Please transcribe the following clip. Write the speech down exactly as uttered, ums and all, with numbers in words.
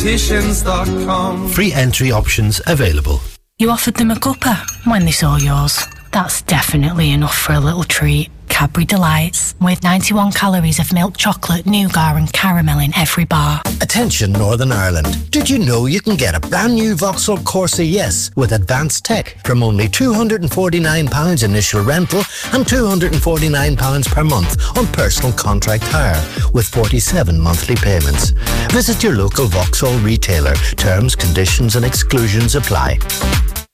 dot com. Free entry options available. You offered them a cuppa when they saw yours. That's definitely enough for a little treat. Cadbury Delights, with ninety-one calories of milk chocolate, nougat and caramel in every bar. Attention Northern Ireland. Did you know you can get a brand new Vauxhall Corsa Yes with advanced tech from only two hundred forty-nine pounds initial rental and two hundred forty-nine pounds per month on personal contract hire with forty-seven monthly payments. Visit your local Vauxhall retailer. Terms, conditions and exclusions apply.